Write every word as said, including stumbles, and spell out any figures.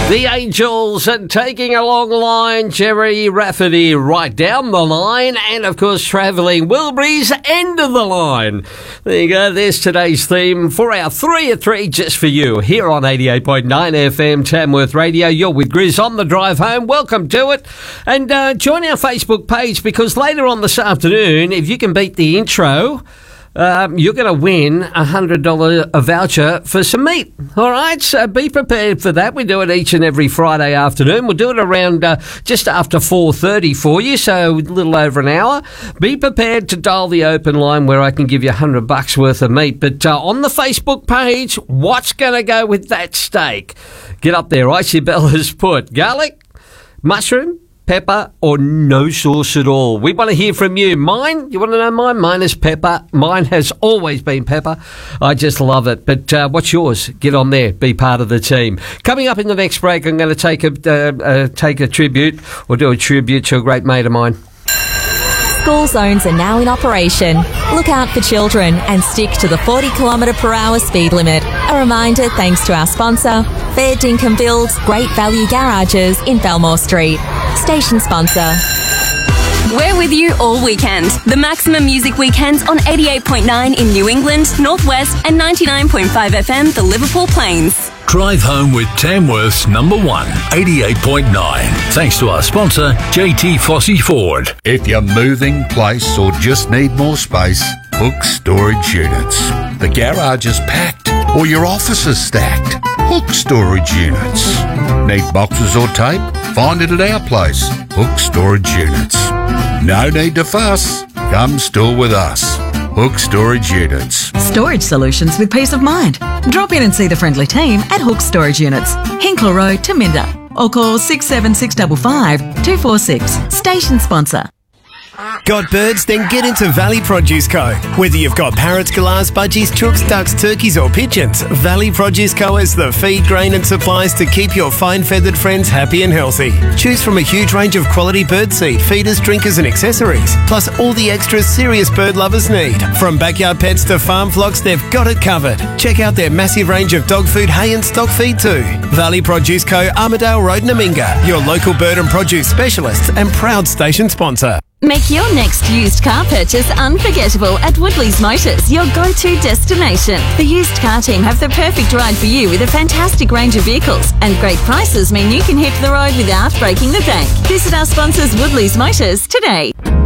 The Angels and taking a long line, Jerry Rafferty right down the line, and of course Travelling Wilburys end of the line. There you go, there's today's theme for our three at three just for you here on eighty-eight point nine F M Tamworth Radio. You're with Grizz on the drive home. Welcome to it, and uh, join our Facebook page because later on this afternoon, if you can beat the intro, Um, you're going to win a one hundred dollars voucher for some meat. All right, so be prepared for that. We do it each and every Friday afternoon. We'll do it around uh, just after four thirty for you, so a little over an hour. Be prepared to dial the open line where I can give you one hundred bucks worth of meat. But uh, on the Facebook page, what's going to go with that steak? Get up there. Icy Bell has put garlic, mushroom, pepper, or no sauce at all. We want to hear from you. Mine, you want to know mine? Mine is pepper. Mine has always been pepper. I just love it. But uh, what's yours? Get on there. Be part of the team. Coming up in the next break, I'm going to take a, uh, uh, take a tribute or do a tribute to a great mate of mine. School zones are now in operation. Look out for children and stick to the forty kilometre per hour speed limit. A reminder thanks to our sponsor, Fair Dinkum Builds Great Value Garages in Belmore Street. Station sponsor. We're with you all weekend. The Maximum Music Weekends on eighty-eight point nine in New England, Northwest and ninety-nine point five F M, the Liverpool Plains. Drive home with Tamworth's number one, eighty-eight point nine. Thanks to our sponsor, J T Fossey Ford. If you're moving place or just need more space, Hook Storage Units. The garage is packed or your office is stacked. Hook Storage Units. Need boxes or tape? Find it at our place, Hook Storage Units. No need to fuss. Come store with us. Hook Storage Units. Storage solutions with peace of mind. Drop in and see the friendly team at Hook Storage Units, Hinkler Road, Taminda, or call six seven six five five two four six. Station sponsor. Got birds? Then get into Valley Produce Co. Whether you've got parrots, galahs, budgies, chooks, ducks, turkeys or pigeons, Valley Produce Co. has the feed, grain and supplies to keep your fine-feathered friends happy and healthy. Choose from a huge range of quality bird seed, feeders, drinkers and accessories, plus all the extras serious bird lovers need. From backyard pets to farm flocks, they've got it covered. Check out their massive range of dog food, hay and stock feed too. Valley Produce Co. Armidale Road, Naminga, your local bird and produce specialist and proud station sponsor. Make your next used car purchase unforgettable at Woodley's Motors, your go-to destination. The used car team have the perfect ride for you with a fantastic range of vehicles, and great prices mean you can hit the road without breaking the bank. Visit our sponsors Woodley's Motors today.